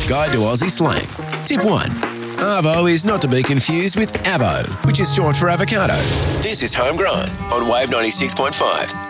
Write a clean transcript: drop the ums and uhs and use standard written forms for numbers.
Guide to Aussie Slang. Tip 1. Arvo is not to be confused with avo, which is short for avocado. This is Homegrown on Wave 96.5.